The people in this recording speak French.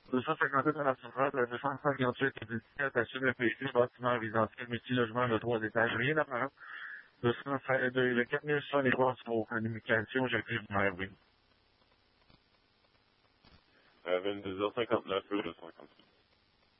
258 à la surface, la 258 est dédiée à sur le PC, bâtiment résidentiel, multi-logement de 3 étages, rien d'apparent. Le 4103 sur communication, j'ai pris mon Erwin. À 22h59, 258.